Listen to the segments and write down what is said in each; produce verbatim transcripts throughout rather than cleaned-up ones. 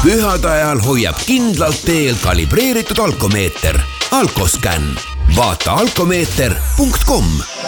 pühade ajal hoiab kindlalt teel kalibreeritud alkomeeter. Alkoscan. Vaata alkomeeter punkt com.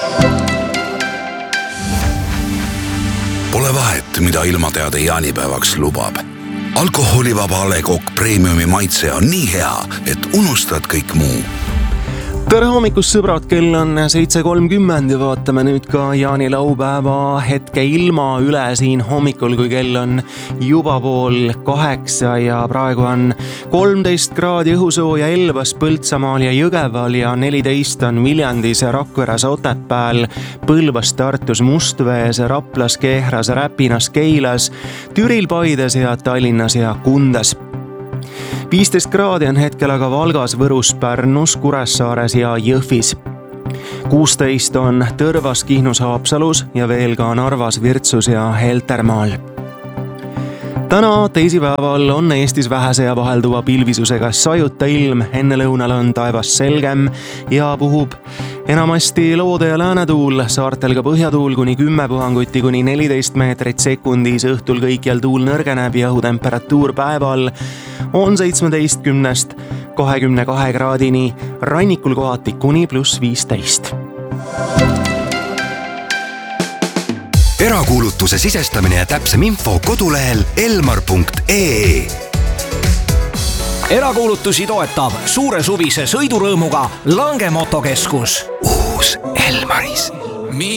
Pole vahet, mida ilmateade jaanipäevaks lubab. Alkoholivaba A Le Coq Premiumi maitse on nii hea, et unustad kõik muu. Tere hommikust, sõbrad, kell on seitse kolmkümmend ja vaatame nüüd ka jaanilaupäeva hetke ilma üle siin hommikul, kui kell on juba pool kaheksa ja praegu on kolmteist kraadi õhusooja Elvas, Põltsamaal ja Jõgeval ja neliteist on Viljandis, Rakveres, Otepääl, Põlvas, Tartus, Mustvees, Raplas, Kehras, Räpinas, Keilas, Türil, Paides ja Tallinnas ja Kundas. viisteist kraadi on hetkel aga Valgas, Võrus, Pärnus, Kuressaares ja Jõhvis. kuusteist on Tõrvas, Kihnus, Haapsalus ja veel ka Narvas, Virtsus ja Heltermaal. Täna teisipäeval on Eestis vähese ja vahelduva pilvisusega sajuta ilm, enne lõunal on taevas selgem ja puhub enamasti loode- ja läänetuul, saartel ka põhjatuul kuni kümme puhanguti kuni neliteist meetrit sekundis, õhtul kõikjal tuul nõrgeneb ja õhutemperatuur päeval on seitsmeteistkümnest kahekümne kahe kraadini, rannikul kohati kuni pluss viisteist. Erakuulutuse sisestamine ja täpsem info kodulehel elmar punkt ee. Erakuulutusi toetab suure suvise sõidurõõmuga Lange Motokeskus. Uus Elmaris.